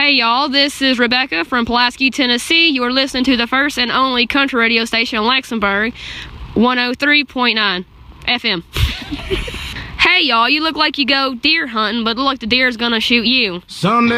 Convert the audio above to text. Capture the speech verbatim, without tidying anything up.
Hey y'all, this is Rebecca from Pulaski, Tennessee. You are listening to the first and only country radio station in Luxembourg, one oh three point nine F M. Hey y'all, you look like you go deer hunting, but look like the deer's gonna shoot you. Sunday.